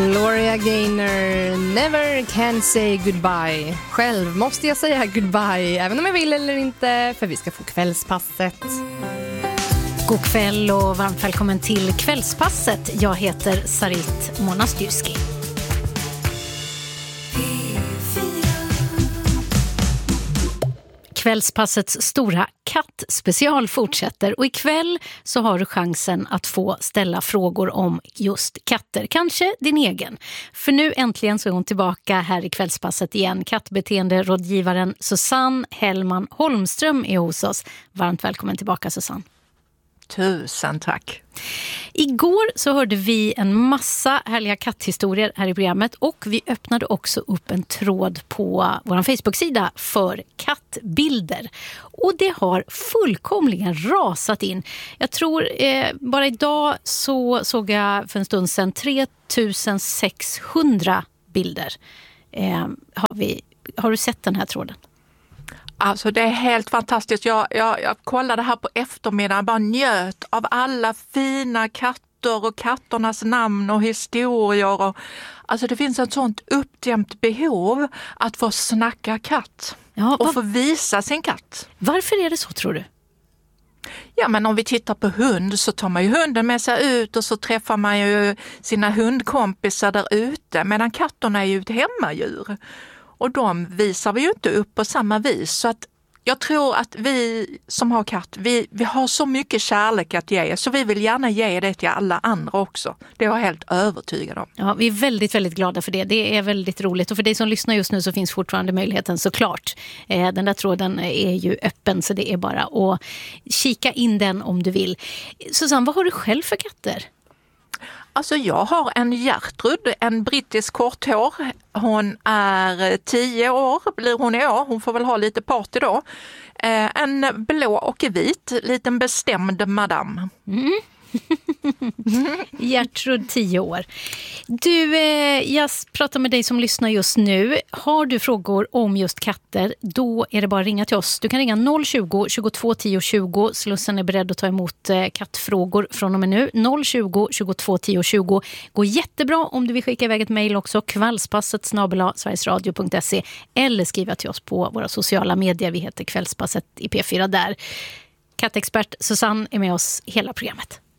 Gloria Gaynor, Never Can Say Goodbye. Själv måste jag säga goodbye, även om jag vill eller inte, för vi ska få kvällspasset. God kväll och varmt välkommen till kvällspasset. Jag heter Sarit Monastyrski. Kvällspassets stora kattspecial fortsätter och ikväll så har du chansen att få ställa frågor om just katter, kanske din egen. För nu äntligen så är hon tillbaka här i kvällspasset igen. Kattbeteenderådgivaren Susanne Hellman Holmström är hos oss. Varmt välkommen tillbaka, Susanne. Tusen tack. Igår så hörde vi en massa härliga katthistorier här i programmet och vi öppnade också upp en tråd på vår Facebook-sida för kattbilder. Och det har fullkomligen rasat in. Jag tror bara idag så såg jag för en stund sedan 3600 bilder. Har du sett den här tråden? Alltså det är helt fantastiskt. Jag kollade här på eftermiddagen, bara njöt av alla fina katter och katternas namn och historier. Och, alltså det finns ett sånt uppdämt behov att få snacka katt och få visa sin katt. Varför är det så, tror du? Ja, men om vi tittar på hund så tar man ju hunden med sig ut och så träffar man ju sina hundkompisar där ute. Medan katterna är ju ett hemmadjur. Och de visar vi ju inte upp på samma vis. Så att jag tror att vi som har katt, vi har så mycket kärlek att ge. Så vi vill gärna ge det till alla andra också. Det är jag helt övertygad om. Ja, vi är väldigt, väldigt glada för det. Det är väldigt roligt. Och för dig som lyssnar just nu så finns fortfarande möjligheten såklart. Den där tråden är ju öppen så det är bara att kika in den om du vill. Susanne, vad har du själv för katter? Alltså jag har en Gertrud, en brittisk korthår. Hon är 10 år, blir hon i år. Hon får väl ha lite party då. En blå och vit, liten bestämd madame. Mm. Gertrud, 10 år. Du, jag pratar med dig som lyssnar just nu. Har du frågor om just katter, då är det bara att ringa till oss. Du kan ringa 020 22 10 20. Slussen är beredd att ta emot kattfrågor från och med nu. 020 22 10 20. Går jättebra om du vill skicka iväg ett mejl också. kvällspasset@sverigesradio.se eller skriva till oss på våra sociala medier. Vi heter Kvällspasset i P4 där. Kattexpert Susanne är med oss hela programmet.